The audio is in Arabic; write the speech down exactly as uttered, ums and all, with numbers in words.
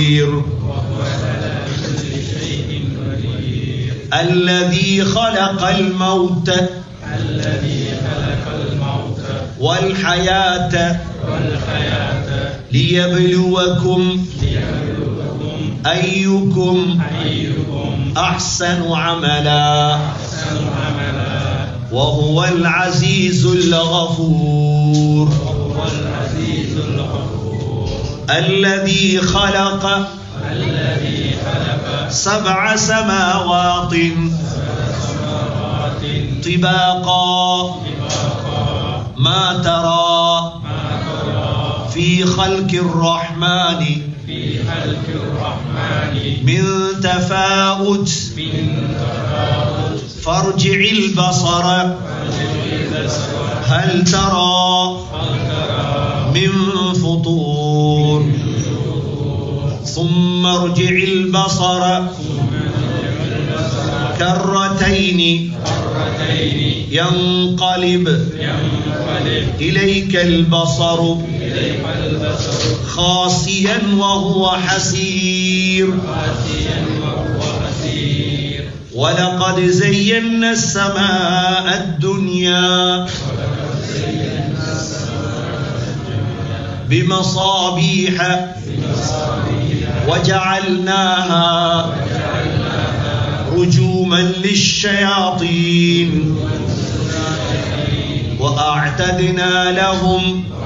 قدير الذي خلق الموت والحياة ليبلوكم أيكم أحسن عملا وهو العزيز الغفور. الذي خلق سبع سماوات طباقا ما ترى في خلق الرحمن من تفاوت فارجع البصر هل ترى من فطور ثم ارجع البصر كرتين ينقلب إليك البصر خاسئا وهو حسير ولقد زينا السماء الدنيا بمصابيح وجعلناها رجوما للشياطين وأعتدنا لهم